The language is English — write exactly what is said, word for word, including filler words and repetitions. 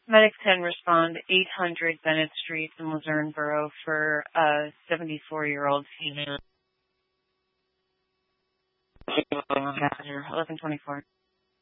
Medic ten respond eight hundred Bennett Street in Luzerne Borough for a seventy-four-year-old female. eleven twenty-four.